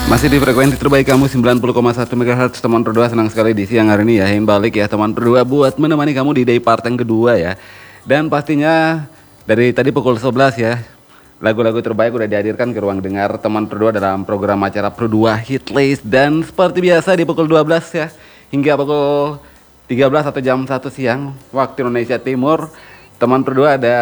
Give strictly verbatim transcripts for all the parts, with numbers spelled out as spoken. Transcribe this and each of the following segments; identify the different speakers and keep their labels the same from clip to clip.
Speaker 1: Masih di frekuensi terbaik kamu sembilan puluh koma satu megahertz teman berdua, senang sekali di siang hari ini ya. Yang balik ya teman berdua buat menemani kamu di day part yang kedua ya. Dan pastinya dari tadi pukul sebelas ya, lagu-lagu terbaik udah dihadirkan ke ruang dengar teman berdua dalam program acara Pro dua Hit List. Dan seperti biasa di pukul dua belas ya hingga pukul tiga belas atau jam satu siang waktu Indonesia Timur, teman berdua ada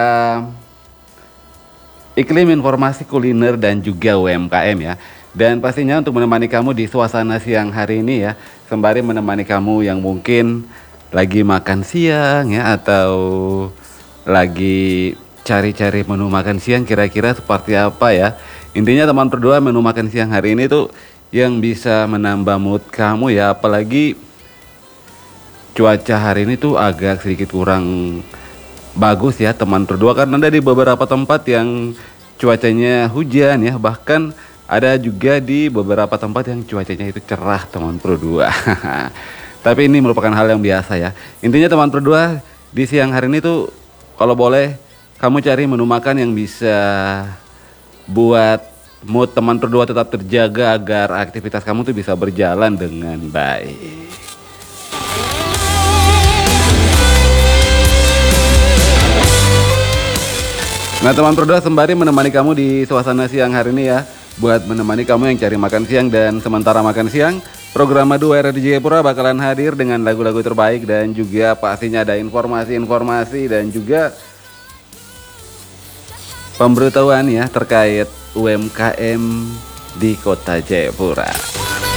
Speaker 1: iklim informasi kuliner dan juga U M K M ya. Dan pastinya untuk menemani kamu di suasana siang hari ini ya, sembari menemani kamu yang mungkin lagi makan siang ya, atau lagi cari-cari menu makan siang kira-kira seperti apa ya. Intinya teman berdua, menu makan siang hari ini tuh yang bisa menambah mood kamu ya, apalagi cuaca hari ini tuh agak sedikit kurang bagus ya teman berdua, karena ada di beberapa tempat yang cuacanya hujan ya, bahkan ada juga di beberapa tempat yang cuacanya itu cerah teman berdua. Tapi ini merupakan hal yang biasa ya. Intinya teman berdua, di siang hari ini tuh kalau boleh kamu cari menu makan yang bisa buat mood teman berdua tetap terjaga agar aktivitas kamu tuh bisa berjalan dengan baik. Nah teman berdua, sembari menemani kamu di suasana siang hari ini ya, buat menemani kamu yang cari makan siang dan sementara makan siang, program Madu R R D Jayapura bakalan hadir dengan lagu-lagu terbaik dan juga pastinya ada informasi-informasi dan juga pemberitahuan ya terkait U M K M di Kota Jayapura.